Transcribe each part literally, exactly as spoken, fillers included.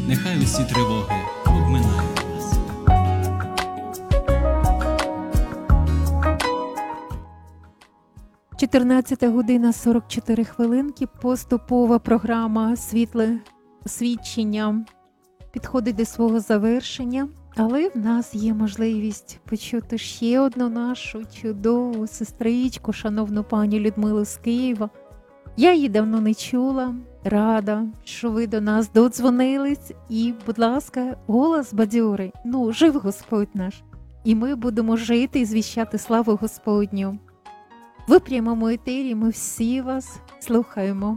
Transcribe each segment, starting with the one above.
нехай усі тривоги обминають нас. чотирнадцята година сорок чотири хвилинки. Поступова програма «Світле освічення» підходить до свого завершення. Але в нас є можливість почути ще одну нашу чудову сестричку, шановну пані Людмилу з Києва. Я її давно не чула, рада, що ви до нас додзвонились. І, будь ласка, голос бадьорий, ну, жив Господь наш. І ми будемо жити і звіщати славу Господню. В прямому етері ми всі вас слухаємо.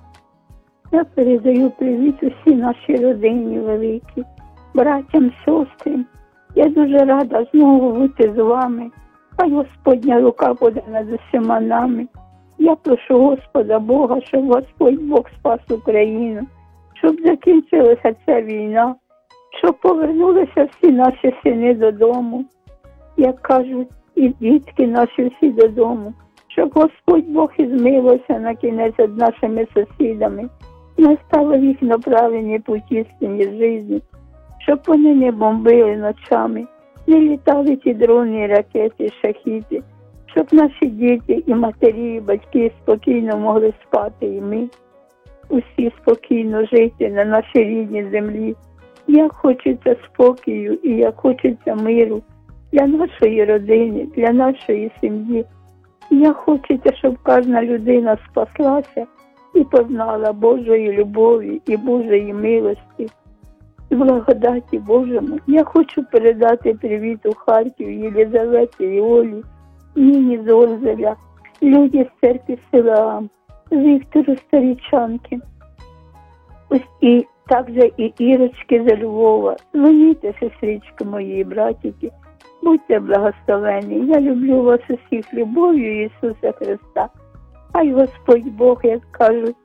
Я передаю привіт усій нашій родині великій, братям, сестрам. Я дуже рада знову бути з вами. Хай Господня рука буде над усіма нами. Я прошу Господа Бога, щоб Господь Бог спас Україну, щоб закінчилася ця війна, щоб повернулися всі наші сини додому, як кажуть, і дітки наші всі додому, щоб Господь Бог ізмилився на кінець над нашими сусідами, наставив їх на правильні путі істинні житті, щоб вони не бомбили ночами, не літали ті дрони, ракети, шахіди, щоб наші діти і матері, і батьки спокійно могли спати, і ми усі спокійно жити на нашій рідній землі. Як хочеться спокою і як хочеться миру для нашої родини, для нашої сім'ї. Як хочеться, щоб кожна людина спаслася і познала Божої любові і Божої милості, і благодаті Божому. Я хочу передати привіт у Харків Єлизаветі і Олі, Ніні з Орзеля, Люді з церкви Силаам, Віктору Старічанки. Ось і також і Ірочки з Львова. Дзвоніть, сестрички мої, братики. Будьте благословені. Я люблю вас усіх любов'ю Ісуса Христа. Хай Господь Бог, як кажуть,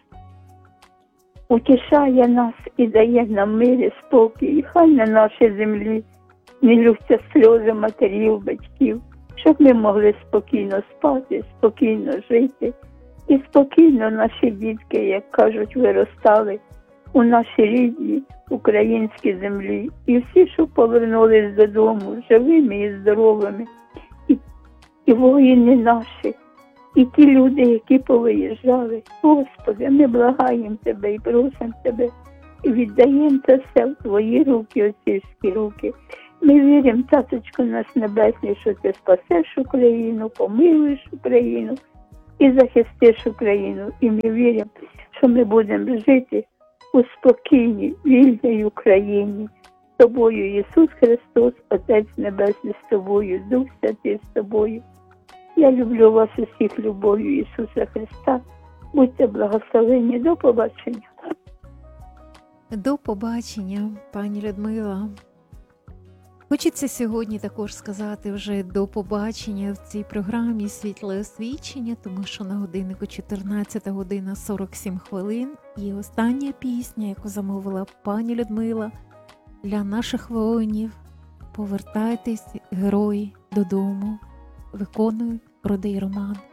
утішає нас і дає нам мир і спокій. Хай на нашій землі не лються сльози матерів, батьків, щоб ми могли спокійно спати, спокійно жити. І спокійно наші дітки, як кажуть, виростали у нашій рідній українській землі. І всі, що повернулись додому, живими і здоровими. І, і воїни наші, і ті люди, які повиїжджали. Господи, ми благаємо Тебе і просимо Тебе, і віддаємо це все в Твої руки, отцівські руки. Ми віримо, Таточко наш Небесний, що Ти спасеш Україну, помилуєш Україну і захистиш Україну. І ми віримо, що ми будемо жити у спокійній, вільній Україні. З Тобою, Ісус Христос, Отець Небесний, з Тобою, Дух Святий з Тобою. Я люблю вас усіх любов'ю Ісуса Христа. Будьте благословені. До побачення. До побачення, пані Людмила. Хочеться сьогодні також сказати вже до побачення в цій програмі «Світле освічення», тому що на годиннику чотирнадцята година сорок сім хвилин. І остання пісня, яку замовила пані Людмила для наших воїнів «Повертайтесь, герої, додому», виконує Родий Роман.